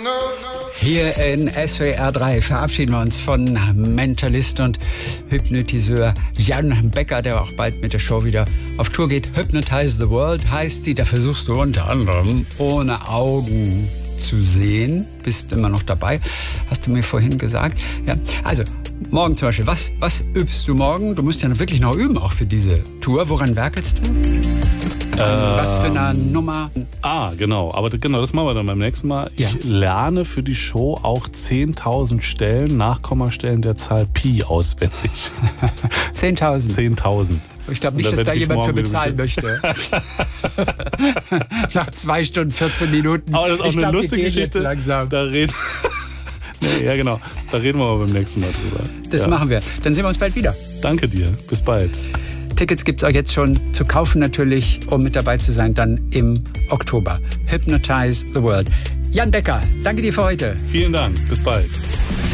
Hier in SWR 3 verabschieden wir uns von Mentalist und Hypnotiseur Jan Becker, der auch bald mit der Show wieder auf Tour geht. Hypnotize the World heißt sie. Da versuchst du unter anderem ohne Augen zu sehen. Bist immer noch dabei, hast du mir vorhin gesagt. Ja, also morgen zum Beispiel. Was übst du morgen? Du musst ja wirklich noch üben, auch für diese Tour. Woran werkelst du? Was für eine Nummer? Genau. Aber genau, das machen wir dann beim nächsten Mal. Ja. Ich lerne für die Show auch 10.000 Stellen, Nachkommastellen der Zahl Pi auswendig. 10.000? 10.000. Ich glaube nicht, dass da jemand für bezahlen möchte. Nach 2 Stunden, 14 Minuten. Aber das ist auch eine lustige Geschichte. Langsam. Da reden ja, genau. Da reden wir aber beim nächsten Mal drüber. Das machen wir. Dann sehen wir uns bald wieder. Danke dir. Bis bald. Tickets gibt es auch jetzt schon zu kaufen natürlich, um mit dabei zu sein, dann im Oktober. Hypnotize the World. Jan Becker, danke dir für heute. Vielen Dank. Bis bald.